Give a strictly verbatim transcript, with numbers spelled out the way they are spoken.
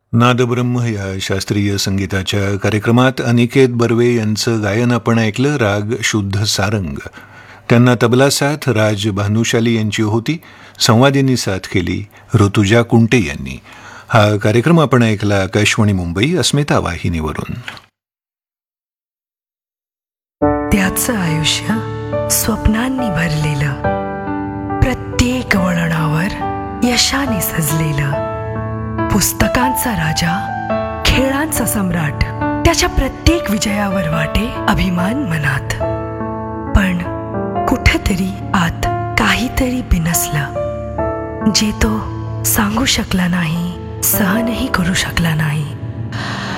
नादब्रह्म या शास्त्रीय संगीताच्या कार्यक्रमात अनिकेत बर्वे यांचं गायन आपण ऐकलं. राग शुद्ध सारंग. त्यांना तबला साथ राज भानुशाली यांची होती. संवादिनी साथ केली ऋतुजा कुंटे यांनी. हा कार्यक्रम आपण ऐकला आकाशवाणी मुंबई अस्मिता वाहिनीवरून. त्याचं आयुष्य स्वप्नांनी भरलेलं, प्रत्येक वळणावर यशाने सजलेलं, पुस्तकांचा राजा, खेळांचा सम्राट, त्याच्या प्रत्येक विजयावर वाटे अभिमान मनात. पण कुठेतरी आत काहीतरी बिनसलं, जे तो सांगू शकला नाही, सहनही करू शकला नाही.